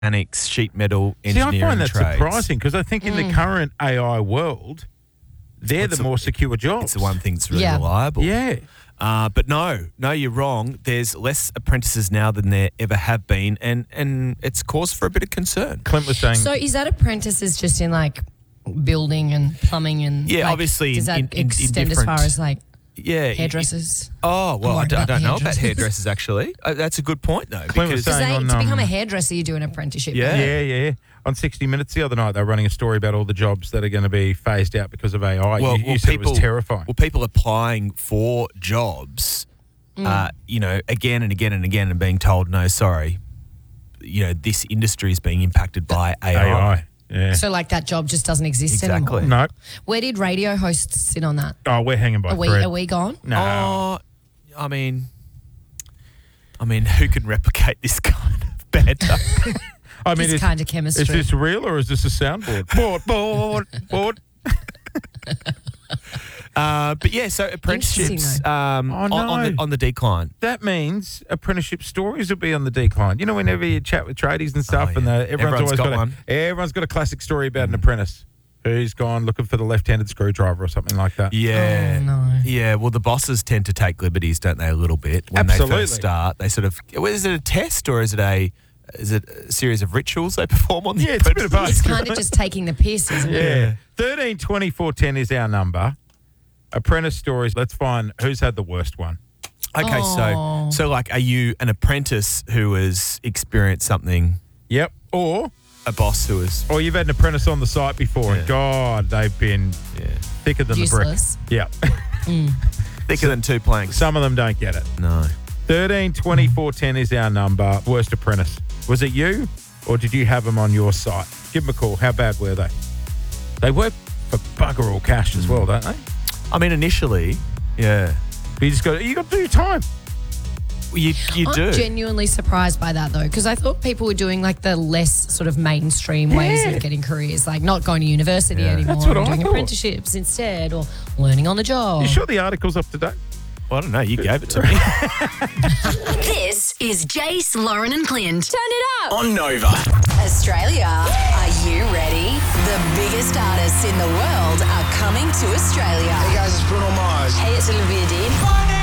mechanics, sheet metal, See, engineering I find that trades. surprising because I think in the current AI world, they're the more secure jobs. It's the one thing that's really Yeah. reliable. Yeah. But no, you're wrong. There's less apprentices now than there ever have been, and it's cause for a bit of concern. Clint was saying. So is that apprentices just in like building and plumbing and Yeah, like, obviously does that in extend as far different- as like Yeah. hairdressers? Oh, well, I worried don't about know about hairdressers. hairdressers, actually. That's a good point, though. Clint was Because saying To on, become a hairdresser, you do an apprenticeship. Yeah. yeah. On 60 Minutes the other night, they were running a story about all the jobs that are going to be phased out because of AI. You said it was terrifying. Well, people applying for jobs, again and again and again and being told, no, sorry, this industry is being impacted by AI. Yeah. So like that job just doesn't exist Exactly. anymore. No. Where did radio hosts sit on that? Oh, we're hanging by Are thread. we gone? No. Oh, I mean, who can replicate this kind of banter? I mean, This kind of chemistry. Is this real or is this a soundboard? board. But yeah, so apprenticeships Interesting, on the decline. That means apprenticeship stories will be on the decline. You know, whenever you chat with tradies and stuff, Oh, and yeah. everyone's always got one. Everyone's got a classic story about an apprentice who's gone looking for the left-handed screwdriver or something like that. Yeah. Oh, no. Yeah, well, the bosses tend to take liberties, don't they, a little bit when Absolutely. they first start. They sort of, is it a test or is it a series of rituals they perform on the Yeah, it's a bit of both. It's kind of just taking the piss, isn't it? Yeah. 13 24 10 is our number. Apprentice stories. Let's find who's had the worst one. Okay, Oh. so like, are you an apprentice who has experienced something, Yep. Or a boss who has... you've had an apprentice on the site before, and God, they've been thicker than Useless. the brick. Yeah. thicker than two planks? Some of them don't get it. No. 13 24 10 is our number. Worst apprentice. Was it you, or did you have them on your site? Give them a call. How bad were they? They work for bugger all cash as well, don't they? I mean, initially, yeah. But you got to do your time. You I'm do. genuinely surprised by that though, because I thought people were doing like the less sort of mainstream ways of getting careers, like not going to university anymore, That's what and I doing thought. apprenticeships instead, or learning on the job. You sure the article's up to date? Well, I don't know. You gave it to me. This is Jace, Lauren and Clint. Turn it up. On Nova. Australia, are you ready? The biggest artists in the world are coming to Australia. Hey guys, it's Bruno Mars. Hey, it's Olivia Dean.